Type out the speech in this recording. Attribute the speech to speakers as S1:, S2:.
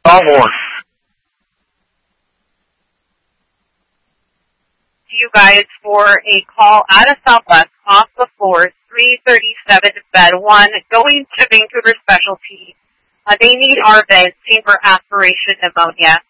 S1: Longhorn.
S2: You guys for a call out of Southwest off the floor 337 bed 1 going to Vancouver Specialty. They need our beds, same for aspiration pneumonia.